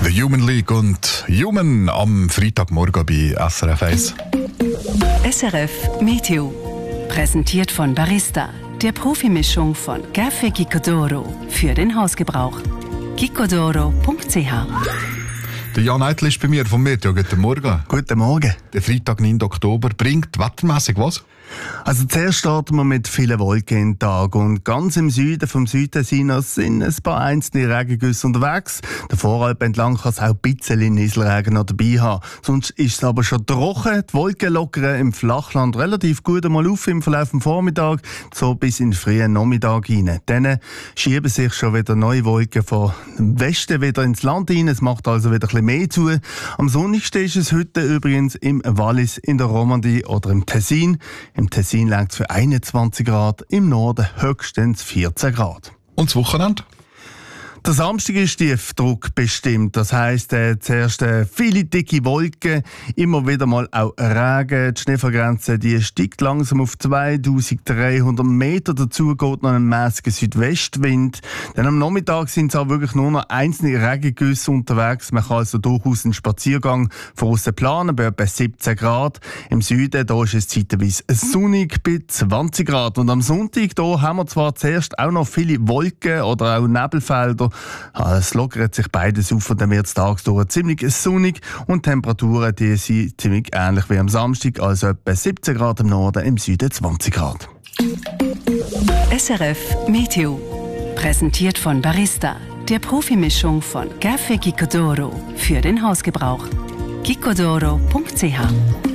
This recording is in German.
The Human League und Human am Freitagmorgen bei SRF 1. SRF Meteo. Präsentiert von Barista, der Profimischung von Café Gicodoro für den Hausgebrauch. gicodoro.ch. Der Jan Eitel ist bei mir vom Meteo. Guten Morgen. Guten Morgen. Der Freitag, 9. Oktober, bringt wettermässig was? Also zuerst starten wir mit vielen Wolken in den Tag. Und ganz im Süden vom Südtessinos sind ein paar einzelne Regengüsse unterwegs. Der Voralp entlang kann es auch ein bisschen Nieselregen noch dabei haben. Sonst ist es aber schon trocken. Die Wolken lockern im Flachland relativ gut einmal auf im Verlauf des Vormittags, so bis in den frühen Nachmittag hinein. Dann schieben sich schon wieder neue Wolken von dem Westen wieder ins Land hinein. Es macht also wieder ein bisschen mehr zu. Am sonnigsten ist es heute übrigens im Wallis, in der Romandie oder im Tessin. Im Tessin reicht es für 21 Grad, im Norden höchstens 14 Grad. Und das Wochenende? Der Samstag ist Tiefdruck bestimmt. Das heisst, zuerst viele dicke Wolken, immer wieder mal auch Regen. Die Schneefallgrenze die steigt langsam auf 2300 Meter. Dazu geht noch ein mäßiger Südwestwind. Dann am Nachmittag sind es auch wirklich nur noch einzelne Regengüsse unterwegs. Man kann also durchaus einen Spaziergang von aussen planen, bei etwa 17 Grad. Im Süden da ist es zeitweise sonnig bei 20 Grad. Und am Sonntag da haben wir zwar zuerst auch noch viele Wolken oder auch Nebelfelder. Es lockert sich beides auf und dann wird es tagsüber ziemlich sonnig und die Temperaturen die sind ziemlich ähnlich wie am Samstag, also etwa 17 Grad im Norden, im Süden 20 Grad. SRF Meteo. Präsentiert von Barista, der Profimischung von Café Gicodoro für den Hausgebrauch. gicodoro.ch.